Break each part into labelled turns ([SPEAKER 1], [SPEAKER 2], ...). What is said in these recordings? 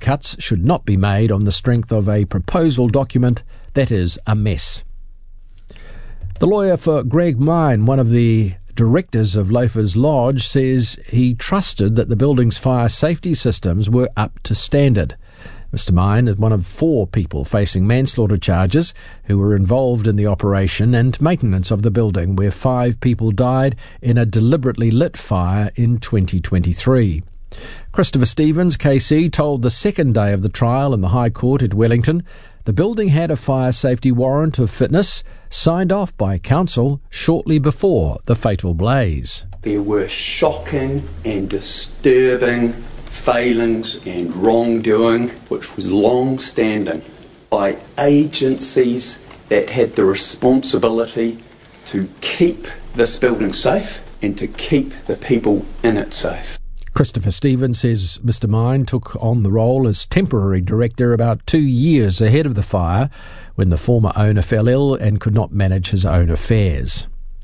[SPEAKER 1] cuts should not be made on the strength of a proposal document that is a mess. The lawyer for Greg Mine, one of the directors of Loafers Lodge, says he trusted that the building's fire safety systems were up to standard. Mr. Mine is one of 4 people facing manslaughter charges who were involved in the operation and maintenance of the building, where 5 people died in a deliberately lit fire in 2023. Christopher Stevens, KC, told the second day of the trial in the High Court at Wellington the building had a fire safety warrant of fitness signed off by council shortly before the fatal blaze.
[SPEAKER 2] There were shocking and disturbing failings and wrongdoing which was long-standing by agencies that had the responsibility to keep this building safe and to keep the people in it safe.
[SPEAKER 1] Christopher Stevens says Mr. Mine took on the role as temporary director about 2 years ahead of the fire, when the former owner fell ill and could not manage his own affairs.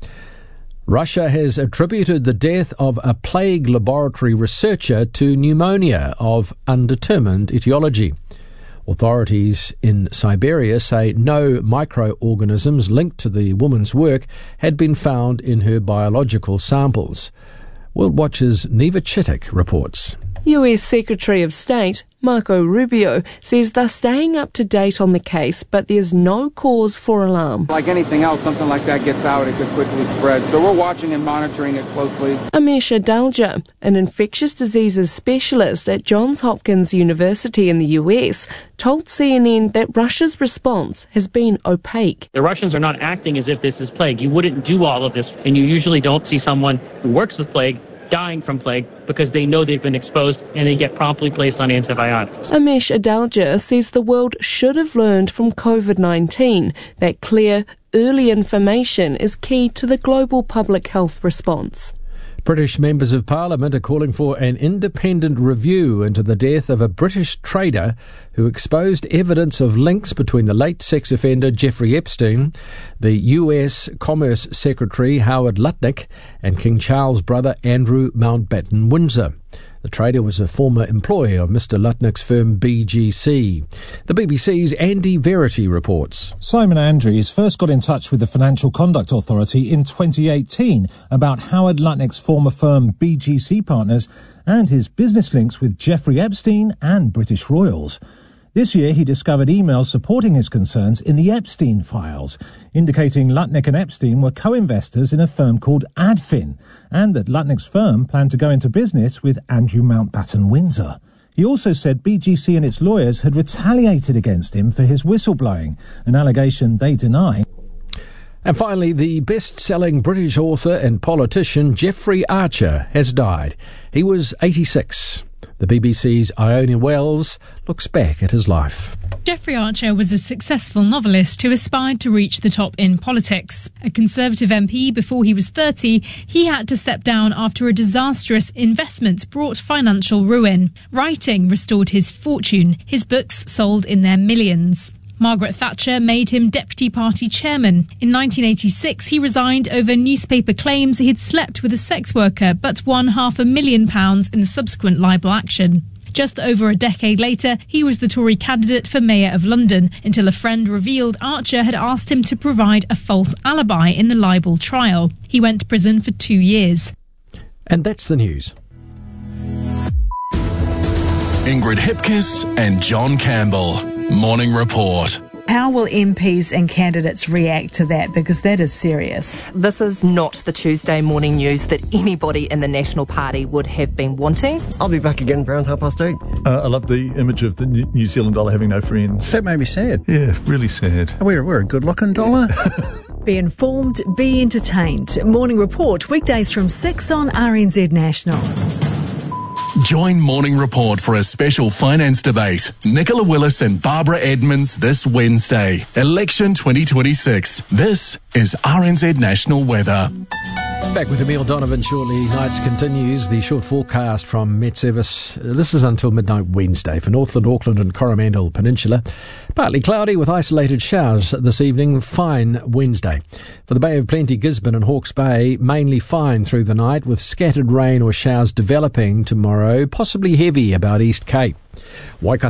[SPEAKER 1] Russia has attributed the death of a plague laboratory researcher to pneumonia of undetermined etiology. Authorities in Siberia say no microorganisms linked to the woman's work had been found in her biological samples. World Watch's Neva Chittick reports.
[SPEAKER 3] US Secretary of State Marco Rubio says they're staying up to date on the case, but there's no cause for alarm.
[SPEAKER 4] Like anything else, something like that gets out, it could quickly spread. So we're watching and monitoring it closely.
[SPEAKER 3] Amish Adalja, an infectious diseases specialist at Johns Hopkins University in the US, told CNN that Russia's response has been opaque.
[SPEAKER 5] The Russians are not acting as if this is plague. You wouldn't do all of this, and you usually don't see someone who works with plague dying from plague because they know they've been exposed and they get promptly placed on antibiotics.
[SPEAKER 3] Amish Adalja says the world should have learned from COVID-19 that clear, early information is key to the global public health response.
[SPEAKER 1] British members of Parliament are calling for an independent review into the death of a British trader who exposed evidence of links between the late sex offender Jeffrey Epstein, the US Commerce Secretary Howard Lutnick, and King Charles' brother Andrew Mountbatten Windsor. The trader was a former employee of Mr. Lutnick's firm BGC. The BBC's Andy Verity reports.
[SPEAKER 6] Simon Andrews first got in touch with the Financial Conduct Authority in 2018 about Howard Lutnick's former firm BGC Partners and his business links with Jeffrey Epstein and British royals. This year, he discovered emails supporting his concerns in the Epstein files, indicating Lutnick and Epstein were co-investors in a firm called Adfin, and that Lutnick's firm planned to go into business with Andrew Mountbatten Windsor. He also said BGC and its lawyers had retaliated against him for his whistleblowing, an allegation they deny.
[SPEAKER 1] And finally, the best-selling British author and politician Geoffrey Archer has died. He was 86. The BBC's Iona Wells looks back at his life.
[SPEAKER 7] Geoffrey Archer was a successful novelist who aspired to reach the top in politics. A Conservative MP before he was 30, he had to step down after a disastrous investment brought financial ruin. Writing restored his fortune. His books sold in their millions. Margaret Thatcher made him deputy party chairman. In 1986, he resigned over newspaper claims he had slept with a sex worker but won £500,000 in the subsequent libel action. Just over a decade later, he was the Tory candidate for Mayor of London until a friend revealed Archer had asked him to provide a false alibi in the libel trial. He went to prison for 2 years.
[SPEAKER 1] And that's the news.
[SPEAKER 8] Ingrid Hipkiss and John Campbell. Morning Report.
[SPEAKER 9] How will MPs and candidates react to that? Because that is serious.
[SPEAKER 10] This is not the Tuesday morning news that anybody in the National Party would have been wanting.
[SPEAKER 11] I'll be back again around 8:30.
[SPEAKER 12] I love the image of the New Zealand dollar having no friends.
[SPEAKER 13] That made me sad.
[SPEAKER 12] Yeah, really sad.
[SPEAKER 13] We're a good-looking dollar.
[SPEAKER 9] Be informed, be entertained. Morning Report, weekdays from 6 on RNZ National.
[SPEAKER 8] Join Morning Report for a special finance debate. Nicola Willis and Barbara Edmonds this Wednesday. Election 2026. This is RNZ National Weather.
[SPEAKER 1] Back with Emile Donovan shortly. Nights continues. The short forecast from Met Service. This is until midnight Wednesday for Northland, Auckland and Coromandel Peninsula. Partly cloudy with isolated showers this evening. Fine Wednesday. For the Bay of Plenty, Gisborne and Hawke's Bay, mainly fine through the night with scattered rain or showers developing tomorrow, possibly heavy about East Cape. Waikato